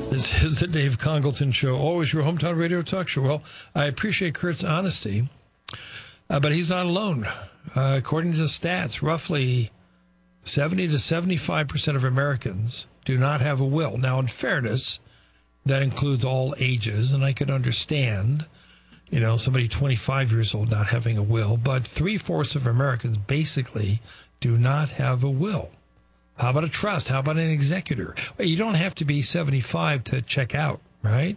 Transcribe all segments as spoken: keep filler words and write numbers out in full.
This is the Dave Congleton Show, always your hometown radio talk show. Well, I appreciate Kurt's honesty, uh, but he's not alone. Uh, according to stats, roughly seventy to seventy-five percent of Americans do not have a will. Now, in fairness, that includes all ages, and I could understand, you know, somebody twenty-five years old not having a will, but three-fourths of Americans basically do not have a will. How about a trust? How about an executor? Well, you don't have to be seventy-five to check out, right?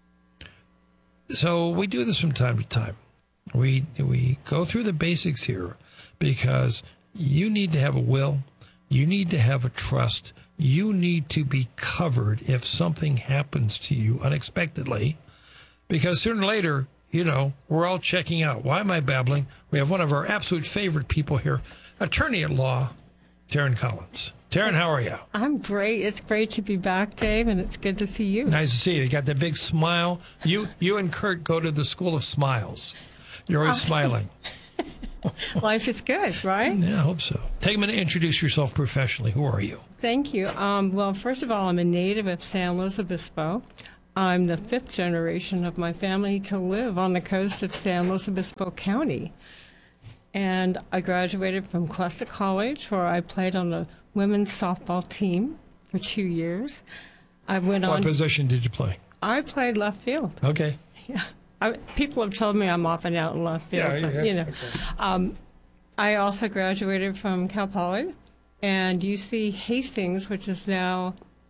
So we do this from time to time. We we go through the basics here because you need to have a will. You need to have a trust. You need to be covered if something happens to you unexpectedly, because sooner or later, you know, we're all checking out. Why am I babbling? We have one of our absolute favorite people here, attorney at law, Taryn Collins. Taryn, how are you? I'm great. It's great to be back, Dave, and it's good to see you. Nice to see you. You got that big smile. You you and Kurt go to the School of Smiles. You're always Oh. smiling. Life is good, right? Yeah, I hope so. Take a minute to introduce yourself professionally. Who are you? Thank you. Um, well, first of all, I'm a native of San Luis Obispo. I'm the fifth generation of my family to live on the coast of San Luis Obispo County. And I graduated from Cuesta College, where I played on the women's softball team for two years. I went What on. position did you play? I played left field. Okay. Yeah. I, people have told me I'm often out in left field. Yeah, so, yeah, you know. okay. Um, I also graduated from Cal Poly and U C Hastings, which is now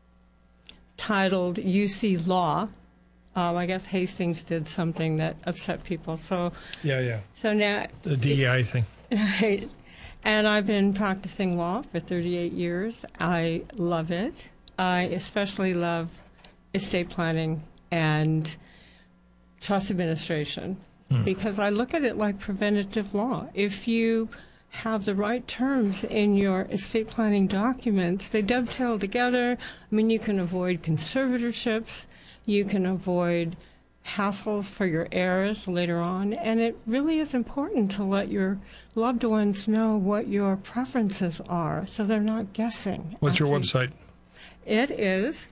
titled U C Law. Um, I guess Hastings did something that upset people. So, Yeah, yeah. so now, The D E I thing. right. And I've been practicing law for thirty-eight years. I love it. I especially love estate planning and trust administration, Hmm. because I look at it like preventative law. If you have the right terms in your estate planning documents, they dovetail together. I mean, you can avoid conservatorships, you can avoid hassles for your heirs later on, and it really is important to let your loved ones know what your preferences are so they're not guessing. What's your after- website? It is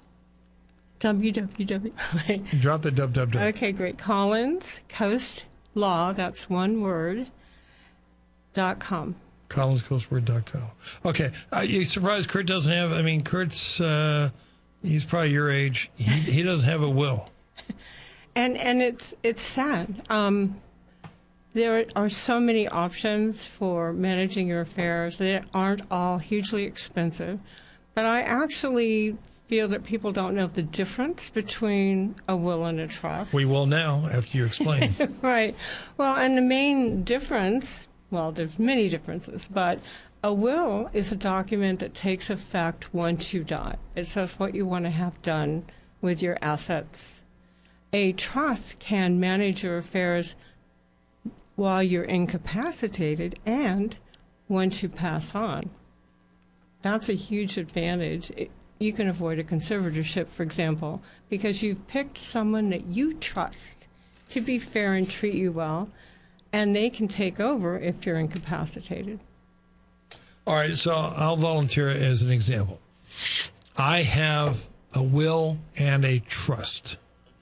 www. Drop the dub dub dub. Okay, great. Collins Coast Law, that's one word, dot com. collins coast word dot com. Okay. Are you surprised Kurt doesn't have, I mean, Kurt's, uh, he's probably your age. He, he doesn't have a will. And and it's it's sad. Um, there are so many options for managing your affairs. They aren't all hugely expensive. But I actually feel that people don't know the difference between a will and a trust. We will now after you explain. Right. Well, and the main difference, well, there's many differences, but a will is a document that takes effect once you die. It says what you want to have done with your assets. A trust can manage your affairs while you're incapacitated and once you pass on. That's a huge advantage. It, you can avoid a conservatorship, for example, because you've picked someone that you trust to be fair and treat you well, and they can take over if you're incapacitated. All right, so I'll volunteer as an example. I have a will and a trust,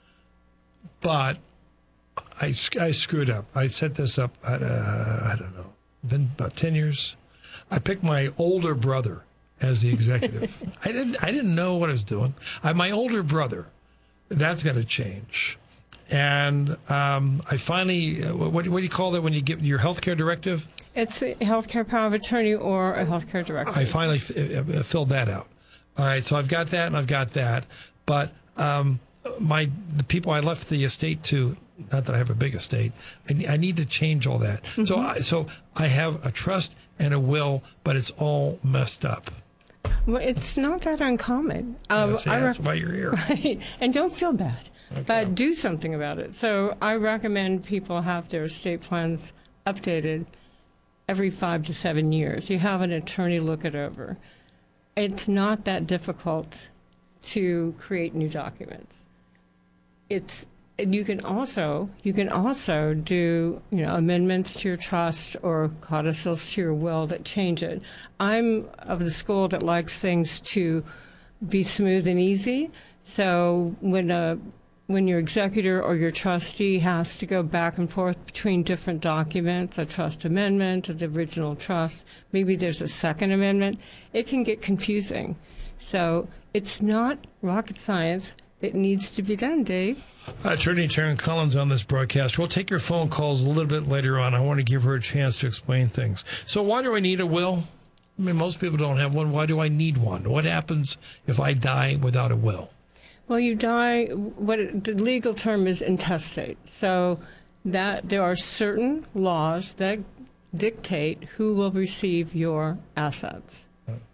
but I, I screwed up. I set this up, uh, I don't know, been about ten years. I picked my older brother as the executive. I didn't I didn't know what I was doing. I, my older brother, that's got to change. And um, I finally, uh, what, what do you call that when you get your healthcare directive? It's a healthcare power of attorney or a healthcare director. I finally f- uh, filled that out. All right, so I've got that and I've got that. But um, my the people I left the estate to, not that I have a big estate, I, I need to change all that. Mm-hmm. So, I, so I have a trust and a will, but it's all messed up. Well, it's not that uncommon. Um, Yeah, see, I that's rec- why you're here. Right. And don't feel bad, Okay. but do something about it. So I recommend people have their estate plans updated every five to seven years. You have an attorney look it over. It's not that difficult to create new documents. It's and you can also you can also do you know amendments to your trust or codicils to your will that change it. I'm of the school that likes things to be smooth and easy. So when a when your executor or your trustee has to go back and forth between different documents, a trust amendment, the original trust, maybe there's a second amendment, it can get confusing. So it's not rocket science. It needs to be done, Dave. Attorney Taryn Collins on this broadcast. We'll take your phone calls a little bit later on. I want to give her a chance to explain things. So why do I need a will? I mean, most people don't have one. Why do I need one? What happens if I die without a will? Well, you die, what it, the legal term is intestate. So that there are certain laws that dictate who will receive your assets.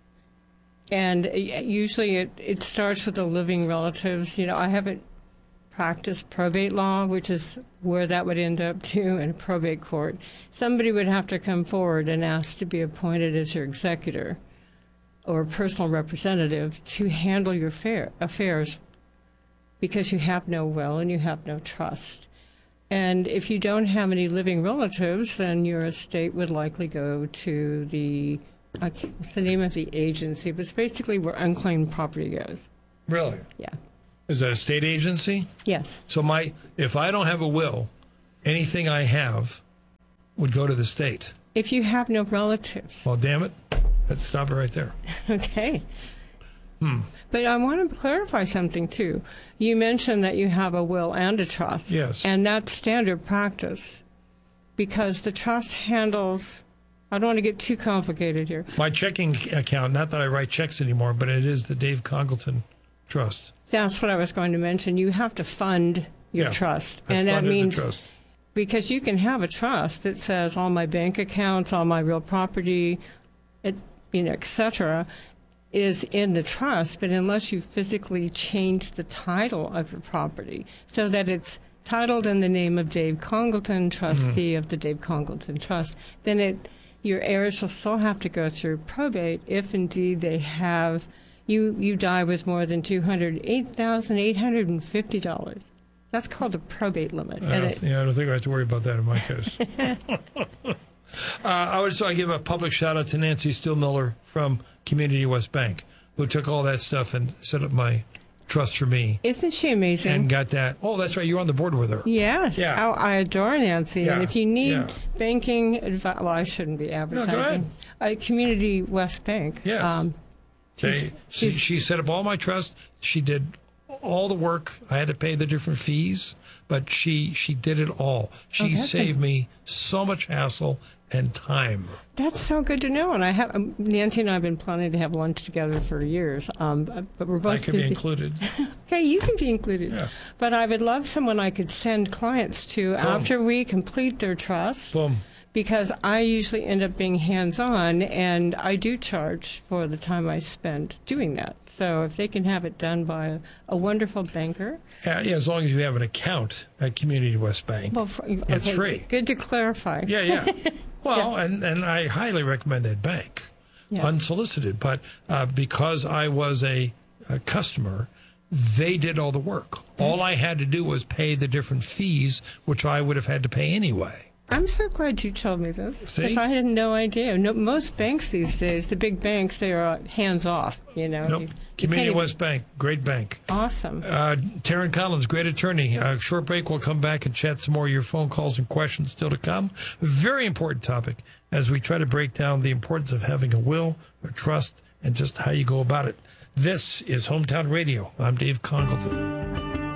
And usually it, it starts with the living relatives. You know, I haven't practiced probate law, which is where that would end up to in a probate court. Somebody would have to come forward and ask to be appointed as your executor or personal representative to handle your fair, affairs because you have no will and you have no trust. And if you don't have any living relatives, then your estate would likely go to the I can't, what's the name of the agency? But it's basically where unclaimed property goes. Really? Yeah. Is that a state agency? Yes. So my if I don't have a will, anything I have would go to the state. If you have no relatives. Well, damn it. Let's stop it right there. Okay. Hmm. But I want to clarify something, too. You mentioned that you have a will and a trust. Yes. And that's standard practice because the trust handles... I don't want to get too complicated here. My checking account, not that I write checks anymore, but it is the Dave Congleton Trust. That's what I was going to mention. You have to fund your yeah, trust. I and that means the trust. Because you can have a trust that says all my bank accounts, all my real property, it, you know, et cetera, is in the trust, but unless you physically change the title of your property so that it's titled in the name of Dave Congleton, trustee mm-hmm. of the Dave Congleton Trust, then it your heirs will still have to go through probate if indeed they have, you, you die with more than two hundred eight thousand eight hundred fifty dollars. That's called a probate limit. I don't, it, yeah, I don't think I have to worry about that in my case. uh, I would, so I give a public shout out to Nancy Stillmiller from Community West Bank, who took all that stuff and set up my trust for me. Isn't she amazing? And got that. Oh, that's right. You're on the board with her. Yes. Yeah. I, I adore Nancy. Yeah. And if you need yeah. banking advice, well, I shouldn't be advertising. No, go ahead. Uh, Community West Bank. Yes. Um, they, she's, she, she set up all my trust. She did all the work. I had to pay the different fees, but she she did it all. She okay. saved me so much hassle and time. That's so good to know. And I have um, Nancy and I have been planning to have lunch together for years, um, but we're both I can busy. be included. Okay, you can be included. Yeah. But I would love someone I could send clients to Boom. After we complete their trust. Boom. Because I usually end up being hands-on, and I do charge for the time I spend doing that. So if they can have it done by a, a wonderful banker. Uh, yeah, as long as you have an account at Community West Bank. Well, for, okay, it's free. Good to clarify. Yeah, yeah. Well, yeah. and, and I highly recommend that bank, yeah. unsolicited. But uh, because I was a, a customer, they did all the work. All I had to do was pay the different fees, which I would have had to pay anyway. I'm so glad you told me this. See? Because I had no idea. No, most banks these days, the big banks, they are hands off. You know. Nope. You, Community you West even... Bank, great bank. Awesome. Uh, Taryn Collins, great attorney. Uh, short break. We'll come back and chat some more of your phone calls and questions still to come. Very important topic as we try to break down the importance of having a will, a trust, and just how you go about it. This is Hometown Radio. I'm Dave Congleton.